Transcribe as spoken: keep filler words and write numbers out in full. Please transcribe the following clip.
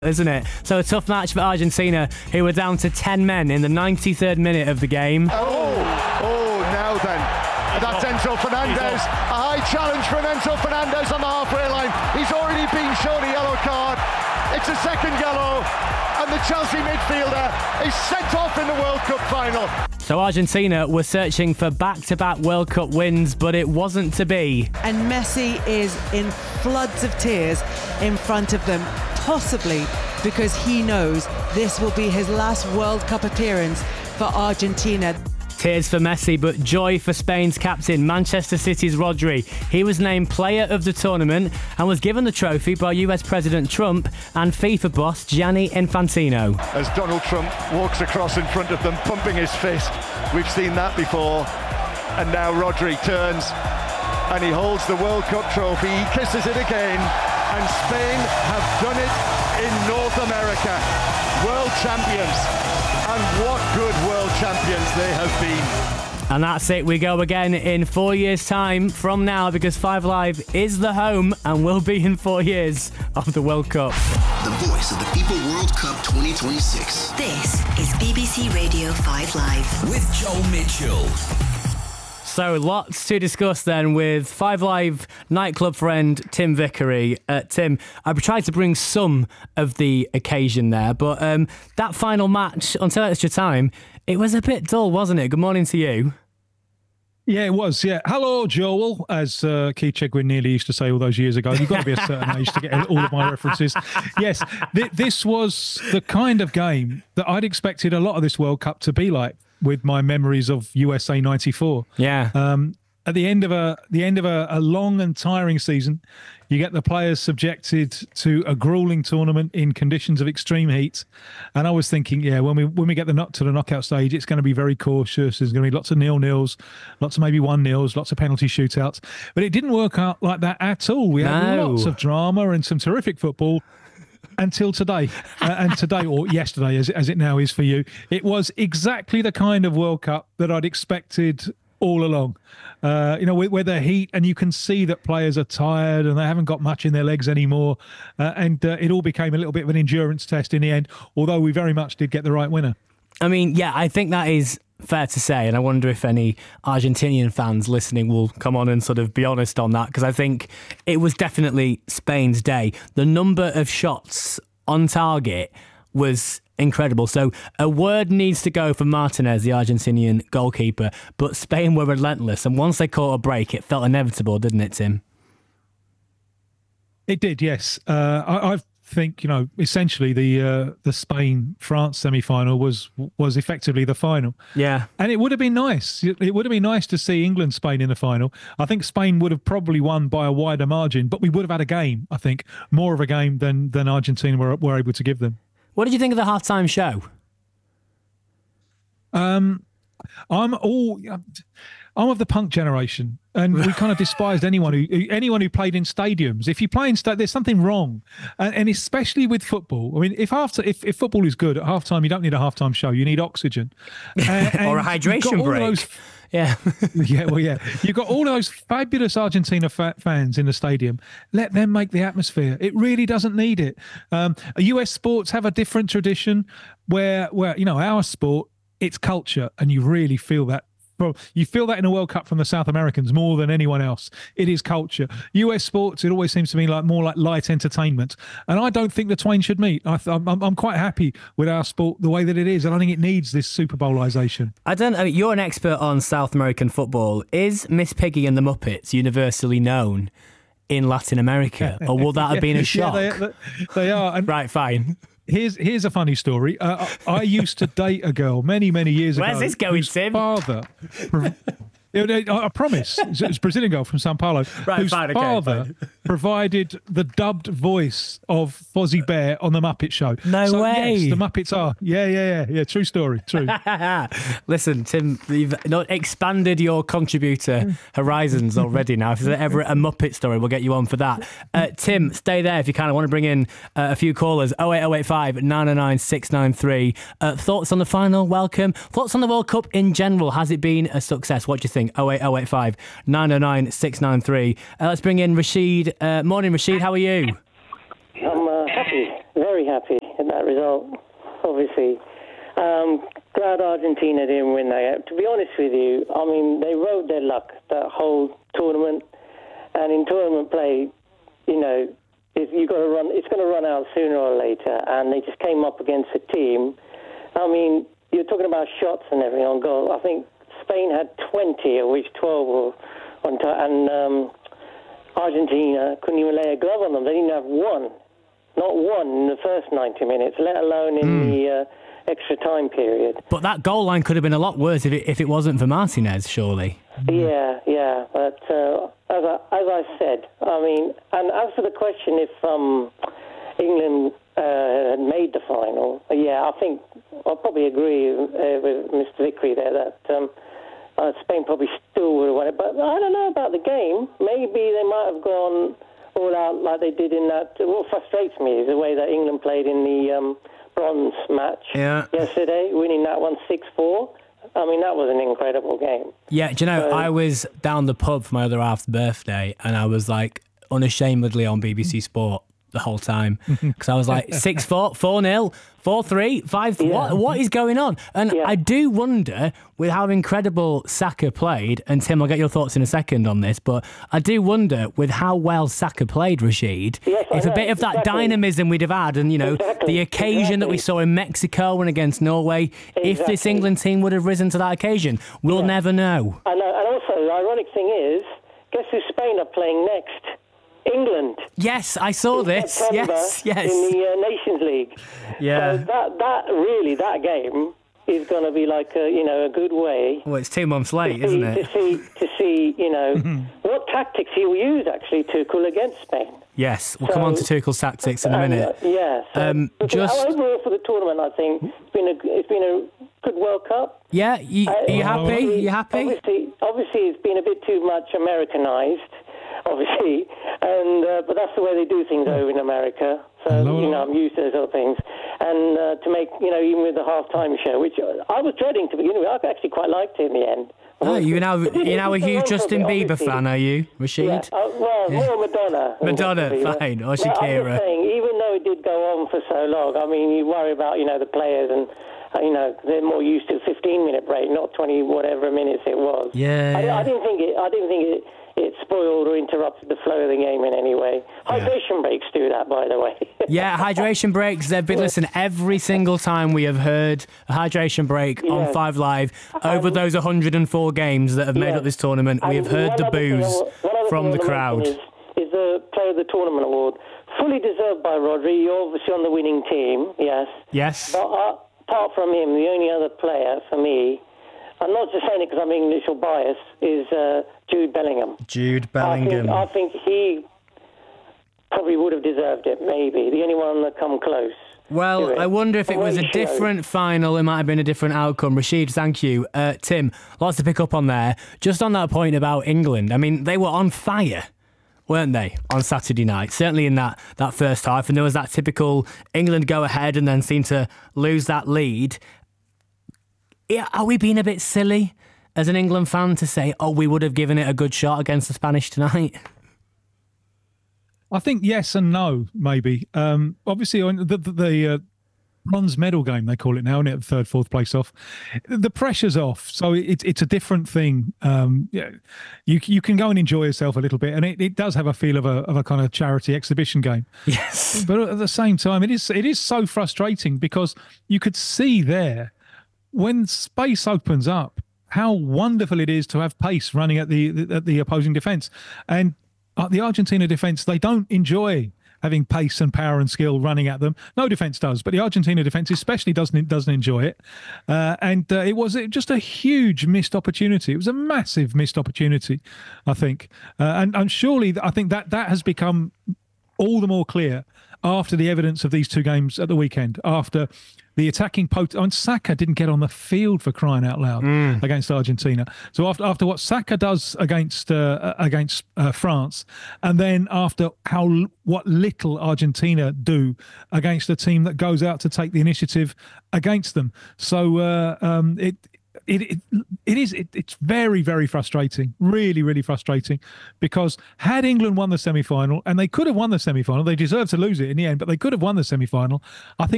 Isn't it? So a tough match for Argentina, who were down to ten men in the ninety-third minute of the game. Oh, oh, now then. That's Enzo Fernandez. A high challenge from Enzo Fernandez on the halfway line. He's already been shown a yellow card. It's a second yellow. And the Chelsea midfielder is sent off in the World Cup final. So Argentina were searching for back-to-back World Cup wins, but it wasn't to be. And Messi is in floods of tears in front of them, possibly because he knows this will be his last World Cup appearance for Argentina. Tears for Messi, but joy for Spain's captain, Manchester City's Rodri. He was named player of the tournament and was given the trophy by U S President Trump and FIFA boss Gianni Infantino. As Donald Trump walks across in front of them, pumping his fist. We've seen that before. And now Rodri turns and he holds the World Cup trophy. He kisses it again. And Spain have done it in North America. World champions. And what good world champions they have been. And that's it. We go again in four years' time from now, because Five Live is the home and will be in four years of the World Cup. The voice of the FIFA World Cup twenty twenty-six. This is B B C Radio Five Live. With Joel Mitchell. So lots to discuss then with Five Live nightclub friend Tim Vickery. Uh, Tim, I've tried to bring some of the occasion there, but um, that final match, until extra time, it was a bit dull, wasn't it? Good morning to you. Yeah, it was, yeah. Hello, Joel, as uh, Keith Chegwin nearly used to say all those years ago. You've got to be a certain age to get all of my references. Yes, th- this was the kind of game that I'd expected a lot of this World Cup to be like, with my memories of U S A ninety-four. Yeah. Um, at the end of a the end of a, a long and tiring season, you get the players subjected to a grueling tournament in conditions of extreme heat. And I was thinking, yeah, when we when we get the knock to the knockout stage, it's going to be very cautious. There's going to be lots of nil-nils, lots of maybe one-nils, lots of penalty shootouts. But it didn't work out like that at all. We had No. lots of drama and some terrific football. Until today, uh, and today, or yesterday, as, as it now is for you, it was exactly the kind of World Cup that I'd expected all along. Uh, you know, where, where the heat, and you can see that players are tired and they haven't got much in their legs anymore. Uh, and uh, it all became a little bit of an endurance test in the end, although we very much did get the right winner. I mean, yeah, I think that is fair to say, and I wonder if any Argentinian fans listening will come on and sort of be honest on that, because I think it was definitely Spain's day. The number of shots on target was incredible. So a word needs to go for Martinez, the Argentinian goalkeeper, but Spain were relentless, and once they caught a break, it felt inevitable, didn't it, Tim? It did, yes. Uh, I, I've think, you know, essentially the uh, the Spain-France semi-final was was effectively the final. Yeah. And it would have been nice. It would have been nice to see England-Spain in the final. I think Spain would have probably won by a wider margin, but we would have had a game, I think, more of a game than, than Argentina were, were able to give them. What did you think of the halftime show? Um, I'm all... I'm of the punk generation, and we kind of despised anyone who anyone who played in stadiums. If you play in stadiums, there's something wrong, and, and especially with football. I mean, if after if, if football is good at halftime, you don't need a halftime show. You need oxygen and, or a and hydration break. Those, yeah, yeah, well, yeah. You've got all those fabulous Argentina fa- fans in the stadium. Let them make the atmosphere. It really doesn't need it. Um, U S sports have a different tradition, where where you know our sport, it's culture, and you really feel that. Well, you feel that in a World Cup from the South Americans more than anyone else. It is culture. U S sports, it always seems to me like more like light entertainment. And I don't think the twain should meet. I th- I'm, I'm quite happy with our sport the way that it is. I don't think it needs this Super Bowlisation. I don't know. You're an expert on South American football. Is Miss Piggy and the Muppets universally known in Latin America? Or will that have been a shock? Yeah, they, they are. And right, fine. Here's here's a funny story. Uh, I, I used to date a girl many, many years Where's ago. Where's this going, whose Tim? Father, I promise, it's a Brazilian girl from Sao Paulo, right, whose fine, okay, father fine. provided the dubbed voice of Fozzie Bear on the Muppet Show. No so, way. Yes, the Muppets are. Yeah, yeah, yeah, yeah. True story. True. Listen, Tim, you've not expanded your contributor horizons already. Now, if there's ever a Muppet story, we'll get you on for that. Uh, Tim, stay there if you can. I want to bring in uh, a few callers. oh eight oh eight five, nine oh nine, six nine three. Uh, thoughts on the final? Welcome. Thoughts on the World Cup in general? Has it been a success? What do you think? oh eight oh eight five, nine oh nine, six nine three. Uh, let's bring in Rashid. Uh, morning, Rashid. How are you? I'm uh, happy, very very happy in that result, obviously. Um, glad Argentina didn't win that. To be honest with you, I mean, they rode their luck that whole tournament. And in tournament play, you know, if you got to run, it's going to run out sooner or later. And they just came up against a team. I mean, you're talking about shots and everything on goal. I think Spain had twenty, of which twelve were on top. And um, Argentina couldn't even lay a glove on them. They didn't have one. Not one in the first ninety minutes, let alone in mm. the uh, extra time period. But that goal line could have been a lot worse if it, if it wasn't for Martinez, surely. Yeah, yeah. But uh, as, I, as I said, I mean, and as for the question if um, England uh, had made the final, yeah, I think I'll probably agree uh, with Mister Vickery there that um, uh, Spain probably still would have won it. But I don't know about the game. Maybe they might have gone all out like they did in that. What frustrates me is the way that England played in the um, bronze match yeah. yesterday, winning that one six four. I mean, that was an incredible game. Yeah, do you know, so, I was down the pub for my other half's birthday and I was like unashamedly on B B C Sport the whole time because I was like six four, four nil, four three, five. Yeah. What what is going on? And yeah. I do wonder with how incredible Saka played. And Tim, I'll get your thoughts in a second on this, but I do wonder with how well Saka played, Rashid, yes, if a bit of that exactly. dynamism we'd have had, and you know exactly. the occasion exactly. that we saw in Mexico and against Norway, exactly. if this England team would have risen to that occasion, we'll yeah. never know. I know. And also, the ironic thing is, guess who Spain are playing next? England. Yes, I saw this. September yes, yes. In the uh, Nations League. Yeah. So that that really that game is going to be like a, you know a good way. Well, it's two months late, see, isn't it? To see to see you know what tactics he will use actually Tuchel against Spain. Yes, we'll so, come on to Tuchel's tactics in a minute. Uh, yeah. So, um, just overall for the tournament, I think it's been a it's been a good World Cup. Yeah, you, uh, are you happy? Are you happy? Obviously, obviously, it's been a bit too much Americanized. Obviously, and uh, but that's the way they do things over in America. So you know, I'm used to those other things. And uh, to make you know, even with the halftime show, which I was dreading to begin with, I actually quite liked it in the end. Oh, you now you now a huge Justin Bieber fan, are you, Rashid? Yeah. Uh, well, yeah. more Madonna. Madonna, fine, or Shakira. Well, I'm just saying, even though it did go on for so long, I mean, you worry about you know the players and. You know, they're more used to a fifteen-minute break, not twenty whatever minutes it was. Yeah. I, I didn't think it. I didn't think it. It spoiled or interrupted the flow of the game in any way. Hydration yeah. breaks do that, by the way. yeah, hydration breaks. They've been listen every single time we have heard a hydration break yeah. on Five Live over um, those one hundred four games that have made yeah. up this tournament. We have heard the boos from the crowd. Is, is the Player of the Tournament award fully deserved by Rodri? You're obviously on the winning team. Yes. Yes. But, uh, apart from him, the only other player for me, I'm not just saying it because I'm English or biased, is uh, Jude Bellingham. Jude Bellingham. I think, I think he probably would have deserved it, maybe. The only one that come close. Well, I wonder if it was a different final, it might have been a different outcome. Rashid, thank you. Uh, Tim, lots to pick up on there. Just on that point about England, I mean, they were on fire, weren't they, on Saturday night? Certainly in that, that first half. And there was that typical England go ahead and then seem to lose that lead. Yeah, are we being a bit silly as an England fan to say, oh, we would have given it a good shot against the Spanish tonight? I think yes and no, maybe. Um, obviously, on the, the, the uh, bronze medal game, they call it now, isn't it? Third, fourth place off. The pressure's off, so it, it's a different thing. Um, yeah, you you can go and enjoy yourself a little bit, and it, it does have a feel of a of a kind of charity exhibition game. Yes, but at the same time, it is it is so frustrating because you could see there when space opens up how wonderful it is to have pace running at the at the opposing defence, and uh, the Argentina defence, they don't enjoy having pace and power and skill running at them. No defence does, but the Argentina defence especially doesn't doesn't enjoy it. Uh, and uh, it was just a huge missed opportunity. It was a massive missed opportunity, I think. Uh, and, and surely, I think that that has become all the more clear after the evidence of these two games at the weekend, after the attacking pot- and Saka didn't get on the field for crying out loud mm. against Argentina. So after after what Saka does against uh, against uh, France, and then after how what little Argentina do against a team that goes out to take the initiative against them, so uh, um, it It, it it is it, it's very very frustrating, really really frustrating, because had England won the semi-final, and they could have won the semi-final, they deserved to lose it in the end, but they could have won the semi-final. I think